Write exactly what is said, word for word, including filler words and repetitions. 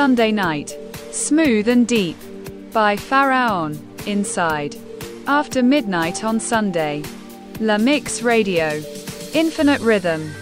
Sunday Night. Smooth and Deep by Pharaon. Inside. After Midnight on Sunday. La Mix Radio. Infinite Rhythm.